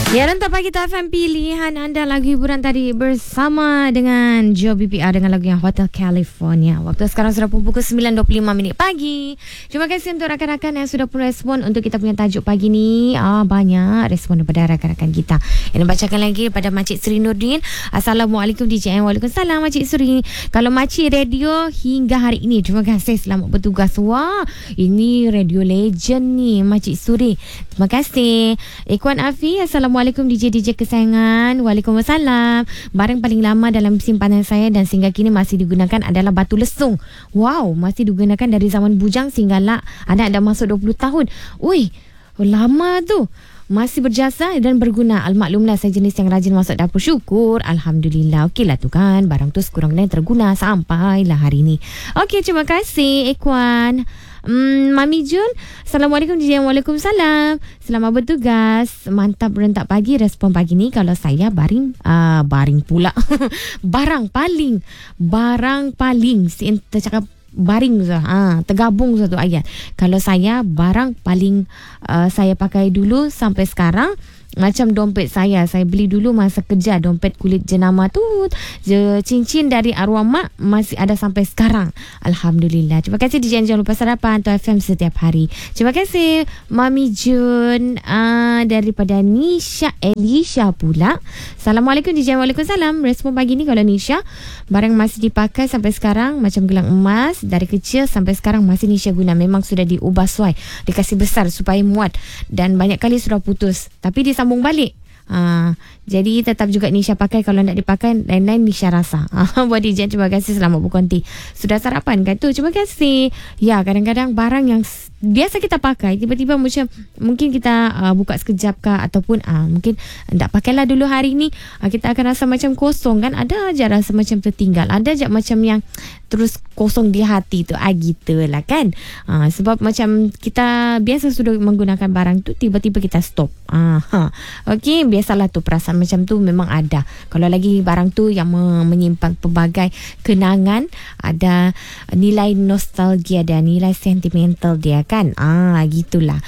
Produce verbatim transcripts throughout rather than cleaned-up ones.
Ya, Rantau Pagi F M, pilihan anda lagu hiburan tadi bersama dengan Joe B P R dengan lagu yang Hotel California. Waktu sekarang sudah pukul sembilan dua puluh lima minit pagi. Terima kasih untuk rakan-rakan yang sudah pun respon untuk kita punya tajuk pagi ni. Ah, banyak respon daripada rakan-rakan kita. Yang bacakan lagi pada Makcik Sri Nurdin. Assalamualaikum D J M. Waalaikumsalam Makcik Sri. Kalau Makcik radio hingga hari ini, terima kasih, selamat bertugas. Wah, ini radio legend ni Makcik Sri. Terima kasih. Ikhwan Afi, Assalamualaikum. Assalamualaikum D J D J kesayangan. Waalaikumsalam. Barang paling lama dalam simpanan saya dan sehingga kini masih digunakan adalah batu lesung. Wow, masih digunakan dari zaman bujang sehinggalah anak dah masuk dua puluh tahun. Ui, lama tu. Masih berjasa dan berguna. Al-maklumlah saya jenis yang rajin masuk dapur. Syukur, Alhamdulillah. Okeylah tu kan, barang tu sekurang-kurangnya terguna sampailah hari ni. Okey, terima kasih Ikhwan. Hmm, Mami Jun, Assalamualaikum D J. Waalaikumsalam. Selamat bertugas. Mantap rentak pagi. Respon pagi ni kalau saya baring uh, baring pula. barang paling barang paling saya cakap baring tu, ha, tergabung satu ayat. Kalau saya barang paling uh, saya pakai dulu sampai sekarang, macam dompet saya Saya beli dulu masa kerja, dompet kulit jenama tu, je, cincin dari arwah mak masih ada sampai sekarang. Alhamdulillah. Terima kasih D J. Jangan lupa sarapan T F M setiap hari. Terima kasih Mami Jun. uh, Daripada Nisha Elisha pula. Assalamualaikum D J. Waalaikumsalam. Respon pagi ni kalau Nisha, barang masih dipakai sampai sekarang, macam gelang emas dari kecil sampai sekarang masih Nisha guna. Memang sudah diubah suai, dikasih besar supaya muat, dan banyak kali sudah putus, tapi disambung balik. Uh, jadi tetap juga Nisha pakai. Kalau nak dipakai, lain-lain Nisha rasa. uh, Buat D J, terima kasih, selamat berkonti. Sudah sarapan kan tu? Terima kasih. Ya, kadang-kadang barang yang biasa kita pakai, tiba-tiba macam mungkin kita uh, buka sekejap kah, ataupun uh, mungkin tak pakailah dulu hari ni, uh, kita akan rasa macam kosong kan. Ada aja rasa macam tertinggal, ada aja macam yang terus kosong di hati tu. Ah, gitulah kan. uh, Sebab macam kita biasa sudah menggunakan barang tu, tiba-tiba kita stop. uh, ha. Okey, biasalah tu perasaan macam tu memang ada. Kalau lagi barang tu yang menyimpan pelbagai kenangan, ada nilai nostalgia dia, nilai sentimental dia kan. Ah, gitulah.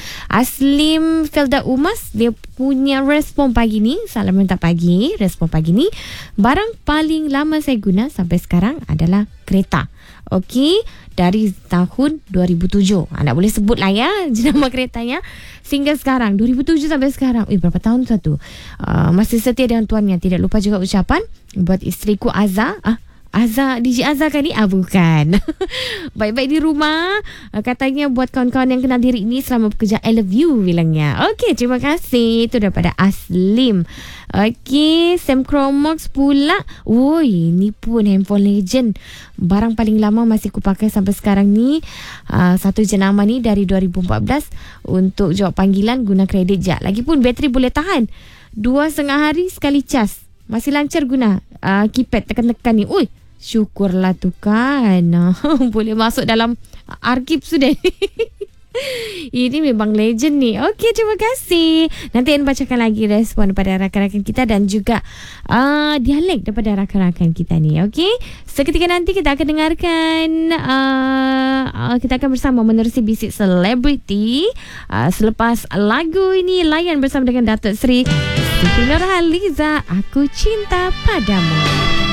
Aslim Felda Umas, dia punya respon pagi ni. Salam rentak pagi. Respon pagi ni, barang paling lama saya guna sampai sekarang adalah kereta. Okey, dari tahun dua ribu tujuh. Ah, nak boleh sebut lah ya jenama keretanya. Sehingga sekarang dua ribu tujuh sampai sekarang. Eh, berapa tahun satu? Uh, masih setia dengan tuannya. Tidak lupa juga ucapan buat isteriku Azza. Ah, Azza, D J Azza kan ni? Ah, bukan. Baik-baik di rumah. Uh, katanya buat kawan-kawan yang kenal diri ini, selamat bekerja, I love you, bilangnya. Okey, terima kasih. Itu daripada Aslim. Okey, Sam Chromox pula. Woi, ni pun handphone legend. Barang paling lama masih ku pakai sampai sekarang ni. Uh, satu jenama ni dari dua ribu empat belas. Untuk jawab panggilan guna kredit je. Lagipun bateri boleh tahan Dua setengah hari sekali cas. Masih lancar guna uh, keypad tekan-tekan ni. Ui, syukurlah tu kan. Boleh masuk dalam arkib sudah. Ini memang legend ni. Okey, terima kasih. Nanti Ain bacakan lagi respon daripada rakan-rakan kita dan juga uh, dialek daripada rakan-rakan kita ni. Okey, seketika nanti kita akan dengarkan uh, uh, kita akan bersama menerusi bisik selebriti uh, selepas lagu ini layan bersama dengan Datuk Seri Siti Nurhaliza, Aku Cinta Padamu.